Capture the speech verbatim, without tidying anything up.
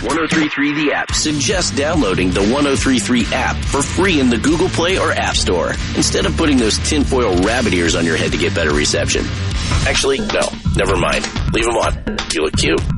one oh three point three The App Suggest downloading the one oh three point three app for free in the Google Play or App Store instead of putting those tinfoil rabbit ears on your head to get better reception. Actually, no, never mind. Leave them on. You look cute.